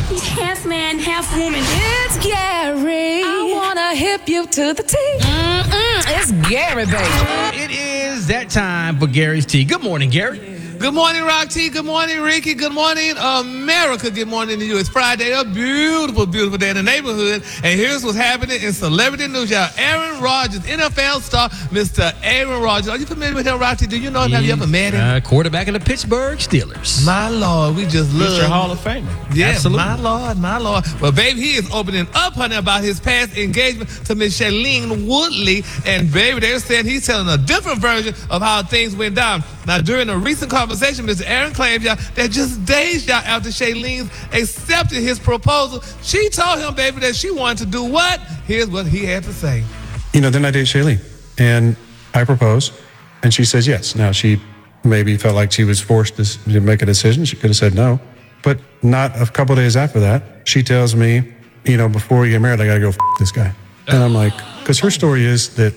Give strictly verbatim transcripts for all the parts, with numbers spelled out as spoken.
Half man, half woman. It's Gary. I wanna hip you to the T. Mm-mm, it's Gary, baby. It is that time for Gary's Tea. Good morning, Gary. Good morning, Rock T. Good morning, Ricky. Good morning, America. Good morning to you. It's Friday, a beautiful, beautiful day in the neighborhood. And here's what's happening in celebrity news, y'all. Aaron Rodgers, N F L star, Mister Aaron Rodgers. Are you familiar with him, Rock T? Do you know him? Have you ever met him? Uh, quarterback of the Pittsburgh Steelers. My Lord, we just love Future Hall of Famer. Yeah, Absolutely. my Lord, my Lord. Well, baby, he is opening up, honey, about his past engagement to Miss Shailene Woodley. And, baby, they're saying he's telling a different version of how things went down. Now, during a recent conversation, Mister Aaron claims, y'all, that just days, y'all, after Shailene accepted his proposal, she told him, baby, that she wanted to do what? Here's what he had to say. You know, then I date Shailene, and I propose, and she says yes. Now, she maybe felt like she was forced to make a decision. She could have said no. But not a couple days after that, she tells me, you know, before you get married, I got to go f*** this guy. And I'm like, because her story is that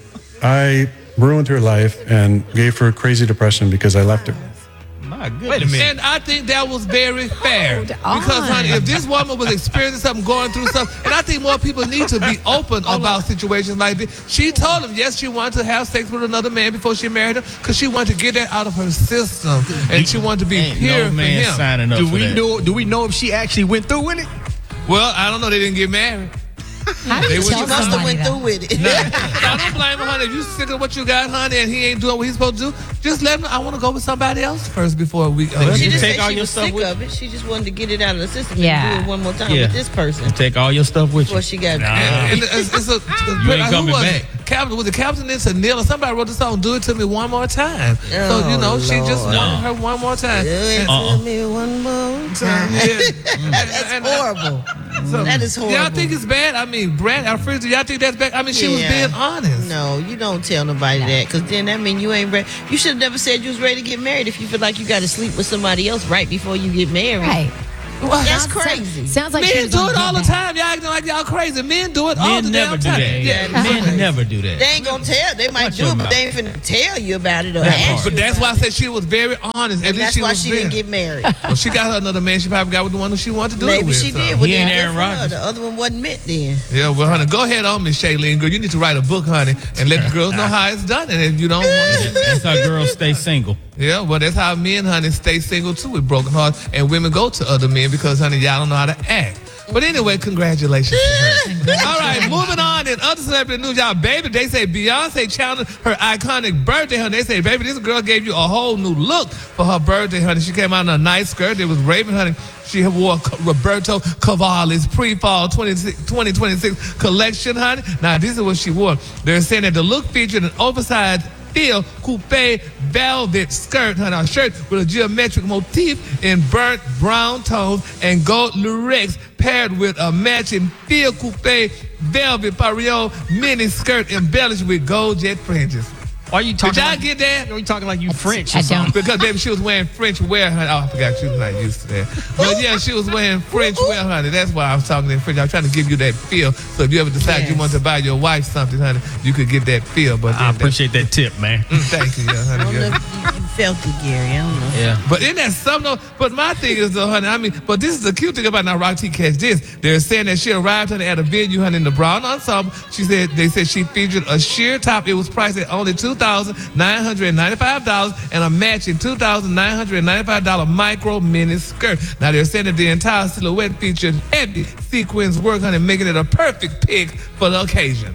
I ruined her life and gave her crazy depression because I left her. My goodness. Wait a minute. And I think that was very fair. Because, honey, if this woman was experiencing something, going through something, and I think more people need to be open about situations like this. She told him, yes, she wanted to have sex with another man before she married him because she wanted to get that out of her system. And she wanted to be Ain't pure no for man him. signing up Do for we that. know? Do we know if she actually went through with it? Well, I don't know. They didn't get married. How do They you went tell to- Must have somebody went that? through with it. I don't blame him, honey. If you sick of what you got, honey, and he ain't doing what he's supposed to do, just let him. I want to go with somebody else first before we. Uh, She You just take said all she your was stuff sick with of it. She just wanted to get it out of the system Yeah. and do it one more time Yeah. with this person Take all your stuff with you. before she got Nah. And it's, it's a, You ain't who coming was back. it? Captain, was it Captain Nissa Neal or somebody wrote the song "Do It to Me One More Time"? so you know she just Lord. wanted her one more time. Do it Uh-uh. to me one more So, time. yeah. That's And- and- horrible. so, That is horrible. Y'all think it's bad? I mean, Brad Alfredo, y'all think that's bad? I mean, she was Yeah. being honest. No, you don't tell nobody that, because then that mean you ain't ready. You should have never said you was ready to get married if you feel like you got to sleep with somebody else right before you get married. Right. Well, That's Sounds- crazy. Sounds like she Men was do gonna it get all the that. time. Y'all acting like y'all crazy. Men do it all Men the never damn do time. that. Yeah. Men never do that. They ain't gonna tell. They might Watch do your it, but mouth. they ain't finna tell you about it or That ask part. you But that's about why I it. said she was very honest. At And least that's she why was she being. didn't get married. Well, she got her another man. She probably got with the one who she wanted to do it Maybe with. she so. did. Well, He then ain't Aaron good for her. Rodgers. The other one wasn't meant then. Yeah, well, honey, go ahead on, Miss Shailene. Girl, you need to write a book, honey, and let the girls know how it's done. And if you don't want to, That's how girls stay single. yeah, well, that's how men, honey, stay single too with broken hearts, and women go to other men because, honey, y'all don't know how to act. But anyway, congratulations to her. All right, moving on in other celebrity news, y'all, baby, they say Beyonce challenged her iconic birthday, honey. They say, baby, this girl gave you a whole new look for her birthday, honey. She came out in a nice skirt. It was Raven, honey. She wore Roberto Cavalli's pre-fall twenty twenty-six collection, honey. Now, this is what she wore. They're saying that the look featured an oversized Feel coupe velvet skirt, honey, a shirt with a geometric motif in burnt brown tones and gold lurex paired with a matching Feel coupe velvet Pariol mini skirt embellished with gold jet fringes. Why are you Did talking? y'all like, get that? Are you talking like you French? I Or don't. something? Because baby, she was wearing French wear, honey. Oh, I forgot she was not used to that. But yeah, she was wearing French wear, honey. That's why I was talking in French. I was trying to give you that feel. So if you ever decide you Yes. want to buy your wife something, honey, you could get that feel. But I then that- appreciate that tip, man. Mm, thank you, yeah, I honey. don't Yeah. know if you, you felt it, Gary. I don't know. Yeah. But isn't that something though? But my thing is though, honey, I mean, but this is the cute thing about now Rock T catch this. They're saying that she arrived honey, at a venue, honey, in the Brown Ensemble. She said they said she featured a sheer top. It was priced at only two thousand nine hundred ninety-five dollars and a matching two thousand nine hundred ninety-five dollars micro mini skirt. Now they're saying that the entire silhouette featured heavy sequins work, honey, making it a perfect pick for the occasion.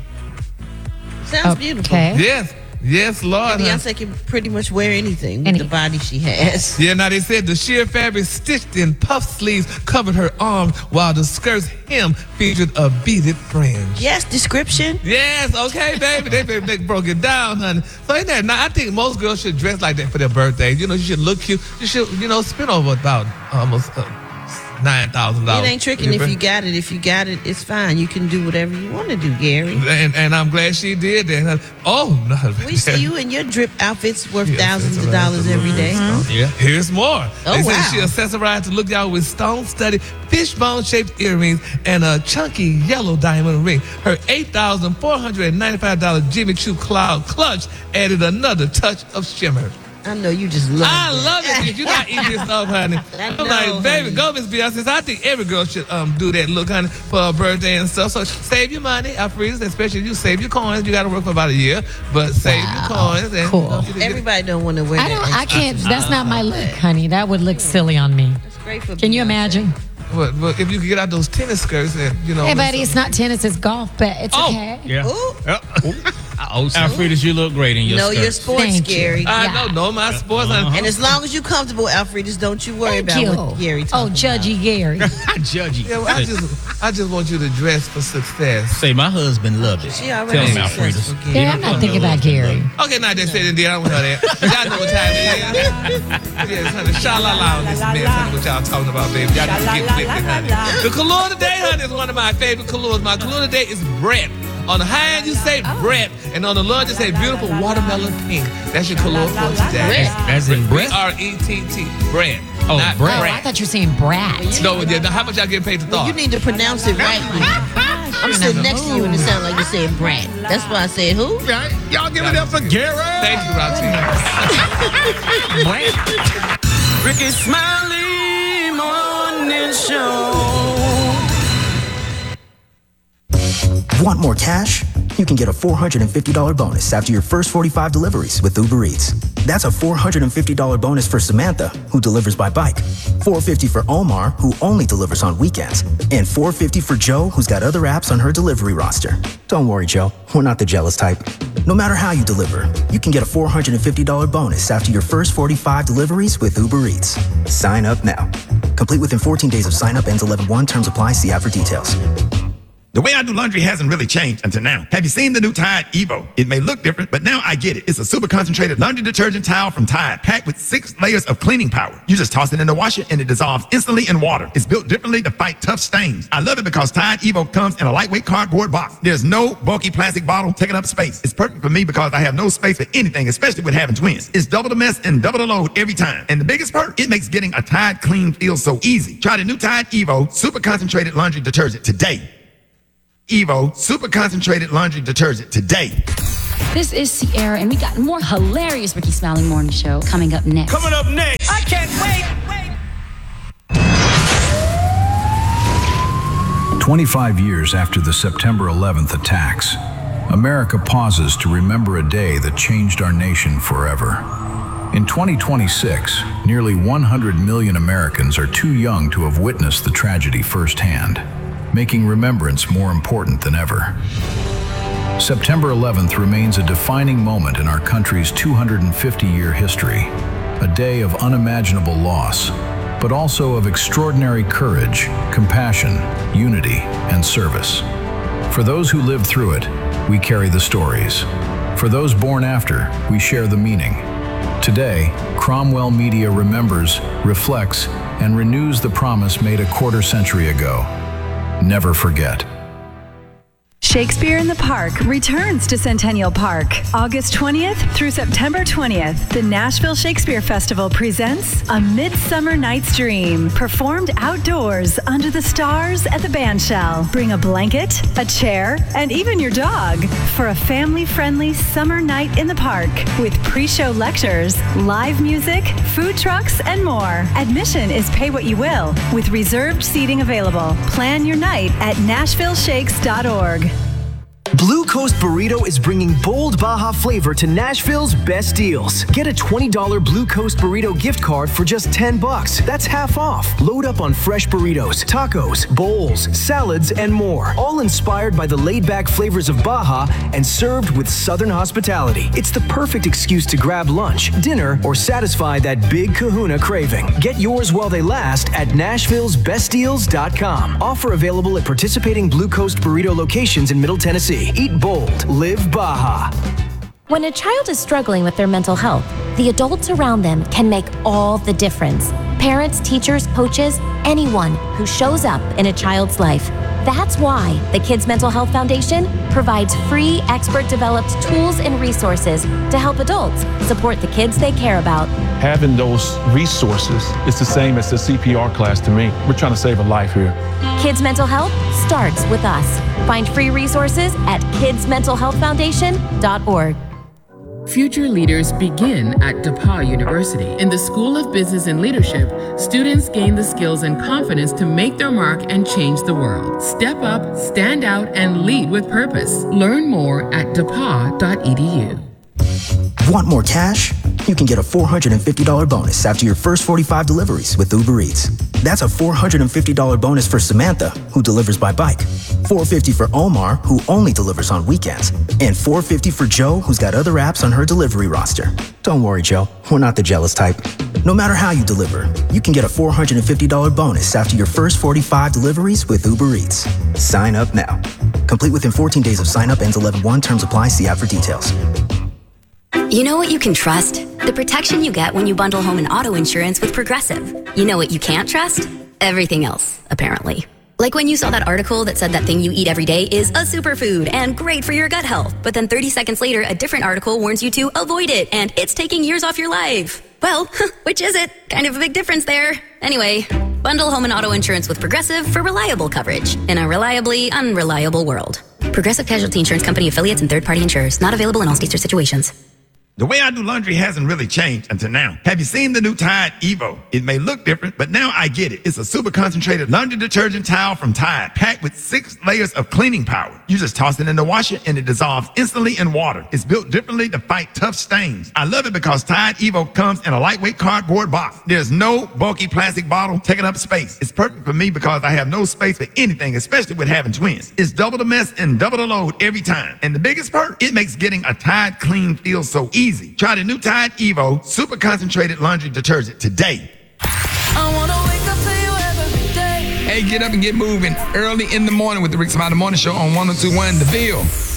Sounds beautiful. Okay. Yes. Yes, Lord. honey. Beyonce can pretty much wear anything with Any- the body she has. Yeah, now they said the sheer fabric stitched in puff sleeves covered her arms while the skirt's hem featured a beaded fringe. Yes, description. Yes, okay, baby. They, they, they broke it down, honey. So ain't that, now I think most girls should dress like that for their birthday. You know, you should look cute. You should, you know, spend over about almost uh, nine thousand It dollars. ain't tricking if you got it. If you got it, it's fine. You can do whatever you want to do, Gary. And, and I'm glad she did that. Oh, no. We see you in your drip outfits worth Yes, thousands that's of right. dollars every day. Yeah. Here's more. Oh, they said wow. she accessorized to look out with stone-studded fishbone-shaped earrings and a chunky yellow diamond ring. Her eight thousand four hundred ninety-five dollars Jimmy Choo Cloud clutch added another touch of shimmer. I know you just love I that. love it because you got easy stuff, honey. I I'm know, like, baby, honey. go, Miss Beyonce. I think every girl should um do that look, honey, for her birthday and stuff. So save your money, Alfredas, especially you save your coins. You got to work for about a year, but save your coins. And Cool. you know, you can get- Everybody don't want to wear I that. don't. I extra can't. stuff. That's not my look, honey. That would look silly on me. It's great for Can you Beyonce. imagine? But, but if you could get out those tennis skirts and, you know. Hey, with buddy, some- it's not tennis. It's golf, but it's Oh. okay. Yeah. Ooh. Yep. Oh, so Alfredas, you look great in your Know skirt. your sports, Thank you. Gary. I Yeah. know, know my sports, honey. And as long as you're comfortable, Alfredas, don't you worry Thank about you. what Gary Oh, talking Judgy Gary. judgy. Yeah, well, I just, I just want you to dress for success. Say, my husband loved it. She already Tell him, successful, Alfredas. Gary. Gary, I'm not thinking about Gary. Okay, now they said indeed. I don't know that. Y'all know what time it is. Yes, honey. Sha-la-la on this mess, honey, what y'all talking about, baby. Y'all just get with it, honey. The color today, honey, is one of my favorite colors. My color today is Brett. On the high end, you say Brett, and on the low end, you say beautiful watermelon pink. That's your color for today. That's in B breath. R E T T. Brett. Oh, not Brett. Oh, I Brett. thought you were saying brat. No, yeah, now how much y'all getting paid to Well, thought? you need to pronounce it right. I'm sitting next to you and it sounds like you're saying Brad. That's why I said who? Right? Y'all give it up for Gary. Thank you, Roxy. Ricky Smiley Morning Show. Want more cash? You can get a four hundred fifty dollars bonus after your first forty-five deliveries with Uber Eats. That's a four hundred fifty dollars bonus for Samantha, who delivers by bike, four hundred fifty dollars for Omar, who only delivers on weekends, and four hundred fifty dollars for Joe, who's got other apps on her delivery roster. Don't worry, Joe. We're not the jealous type. No matter how you deliver, you can get a four hundred fifty dollars bonus after your first forty-five deliveries with Uber Eats. Sign up now. Complete within fourteen days of sign up. Ends eleven one. Terms apply. See app for details. The way I do laundry hasn't really changed until now. Have you seen the new Tide Evo? It may look different, but now I get it. It's a super concentrated laundry detergent towel from Tide, packed with six layers of cleaning power. You just toss it in the washer and it dissolves instantly in water. It's built differently to fight tough stains. I love it because Tide Evo comes in a lightweight cardboard box. There's no bulky plastic bottle taking up space. It's perfect for me because I have no space for anything, especially with having twins. It's double the mess and double the load every time. And the biggest perk, it makes getting a Tide clean feel so easy. Try the new Tide Evo super concentrated laundry detergent today. Evo Super Concentrated Laundry Detergent today. This is Sierra, and we got more hilarious Ricky Smiley Morning Show coming up next. Coming up next. I can't wait. twenty-five years after the September eleventh attacks, America pauses to remember a day that changed our nation forever. In twenty twenty-six, nearly one hundred million Americans are too young to have witnessed the tragedy firsthand, making remembrance more important than ever. September eleventh remains a defining moment in our country's two hundred fifty year history, a day of unimaginable loss, but also of extraordinary courage, compassion, unity, and service. For those who lived through it, we carry the stories. For those born after, we share the meaning. Today, Cromwell Media remembers, reflects, and renews the promise made a quarter century ago. Never forget. Shakespeare in the Park returns to Centennial Park August twentieth through September twentieth. The Nashville Shakespeare Festival presents A Midsummer Night's Dream, performed outdoors under the stars at the Bandshell. Bring a blanket, a chair, and even your dog for a family-friendly summer night in the park with pre-show lectures, live music, food trucks, and more. Admission is pay what you will with reserved seating available. Plan your night at nashville shakes dot org. Blue Coast Burrito is bringing bold Baja flavor to Nashville's best deals. Get a twenty dollars Blue Coast Burrito gift card for just ten bucks. That's half off. Load up on fresh burritos, tacos, bowls, salads, and more. All inspired by the laid-back flavors of Baja and served with Southern hospitality. It's the perfect excuse to grab lunch, dinner, or satisfy that big kahuna craving. Get yours while they last at nashvilles best deals dot com. Offer available at participating Blue Coast Burrito locations in Middle Tennessee. Eat bold, live Baja. When a child is struggling with their mental health, the adults around them can make all the difference. Parents, teachers, coaches, anyone who shows up in a child's life. That's why the Kids Mental Health Foundation provides free, expert-developed tools and resources to help adults support the kids they care about. Having those resources is the same as the C P R class to me. We're trying to save a life here. Kids Mental Health starts with us. Find free resources at kids mental health foundation dot org. Future leaders begin at DePauw University. In the School of Business and Leadership, students gain the skills and confidence to make their mark and change the world. Step up, stand out, and lead with purpose. Learn more at depaw dot e d u. Want more cash? You can get a four hundred fifty dollars bonus after your first forty-five deliveries with Uber Eats. That's a four hundred fifty dollars bonus for Samantha, who delivers by bike, four hundred fifty dollars for Omar, who only delivers on weekends, and four hundred fifty dollars for Joe, who's got other apps on her delivery roster. Don't worry, Joe, we're not the jealous type. No matter how you deliver, you can get a four hundred fifty dollars bonus after your first forty-five deliveries with Uber Eats. Sign up now. Complete within fourteen days of sign up, ends eleven one. Terms apply. See app for details. You know what you can trust? The protection you get when you bundle home and auto insurance with Progressive. You know what you can't trust? Everything else, apparently. Like when you saw that article that said that thing you eat every day is a superfood and great for your gut health. But then thirty seconds later, a different article warns you to avoid it and it's taking years off your life. Well, which is it? Kind of a big difference there. Anyway, bundle home and auto insurance with Progressive for reliable coverage in a reliably unreliable world. Progressive Casualty Insurance Company affiliates and third-party insurers. Not available in all states or situations. The way I do laundry hasn't really changed until now. Have you seen the new Tide Evo? It may look different, but now I get it. It's a super concentrated laundry detergent towel from Tide, packed with six layers of cleaning power. You just toss it in the washer and it dissolves instantly in water. It's built differently to fight tough stains. I love it because Tide Evo comes in a lightweight cardboard box. There's no bulky plastic bottle taking up space. It's perfect for me because I have no space for anything, especially with having twins. It's double the mess and double the load every time. And the biggest perk, it makes getting a Tide clean feel so easy. Easy. Try the new Tide Evo super concentrated laundry detergent today. I wanna wake up to you every day. Hey, get up and get moving early in the morning with the Rick Smiley Morning Show on one oh two point one The Ville.